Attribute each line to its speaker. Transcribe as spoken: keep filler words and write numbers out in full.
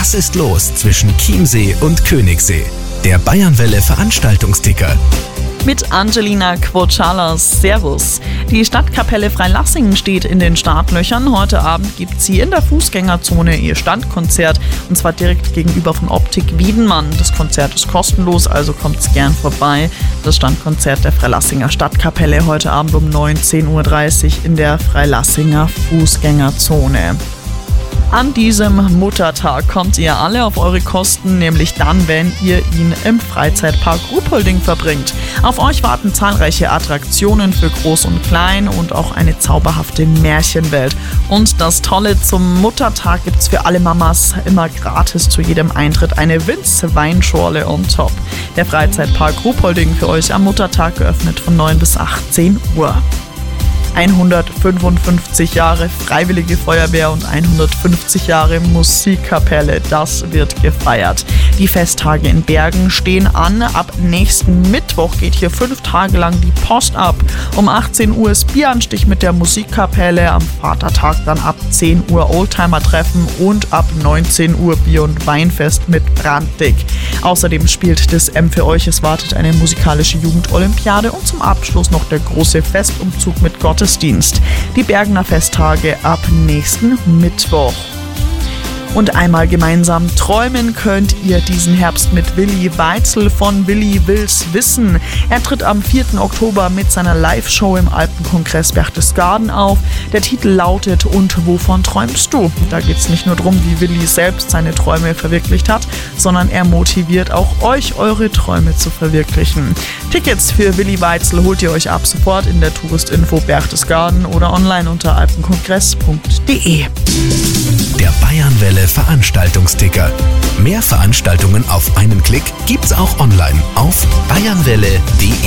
Speaker 1: Was ist los zwischen Chiemsee und Königssee? Der Bayernwelle Veranstaltungsticker.
Speaker 2: Mit Angelina Quochalas. Servus. Die Stadtkapelle Freilassing steht in den Startlöchern. Heute Abend gibt sie in der Fußgängerzone ihr Standkonzert, und zwar direkt gegenüber von Optik Wiedenmann. Das Konzert ist kostenlos, also kommt's gern vorbei. Das Standkonzert der Freilassinger Stadtkapelle heute Abend um neunzehn Uhr dreißig in der Freilassinger Fußgängerzone. An diesem Muttertag kommt ihr alle auf eure Kosten, nämlich dann, wenn ihr ihn im Freizeitpark Ruhpolding verbringt. Auf euch warten zahlreiche Attraktionen für Groß und Klein und auch eine zauberhafte Märchenwelt. Und das Tolle, zum Muttertag gibt's für alle Mamas immer gratis zu jedem Eintritt eine Winz-Weinschorle on top. Der Freizeitpark Ruhpolding für euch am Muttertag geöffnet von neun bis achtzehn Uhr. hundertfünfundfünfzig Jahre Freiwillige Feuerwehr und hundertfünfzig Jahre Musikkapelle, das wird gefeiert. Die Festtage in Bergen stehen an. Ab nächsten Mittwoch geht hier fünf Tage lang die Post ab. Um achtzehn Uhr ist Bieranstich mit der Musikkapelle, am Vatertag dann ab zehn Uhr Oldtimer-Treffen und ab neunzehn Uhr Bier- und Weinfest mit Branddick. Außerdem spielt das M für euch, es wartet eine musikalische Jugendolympiade und zum Abschluss noch der große Festumzug mit Gottesdienst. Die Bergener Festtage ab nächsten Mittwoch. Und einmal gemeinsam träumen könnt ihr diesen Herbst mit Willi Weitzel von Willi Will's Wissen. Er tritt am vierten Oktober mit seiner Live-Show im Alpenkongress Berchtesgaden auf. Der Titel lautet „Und wovon träumst du?". Da geht es nicht nur darum, wie Willi selbst seine Träume verwirklicht hat, sondern er motiviert auch euch, eure Träume zu verwirklichen. Tickets für Willi Weitzel holt ihr euch ab sofort in der Touristinfo Berchtesgaden oder online unter alpenkongress punkt de.
Speaker 1: Der Bayernwelle Veranstaltungsticker. Mehr Veranstaltungen auf einen Klick gibt's auch online auf bayernwelle punkt de.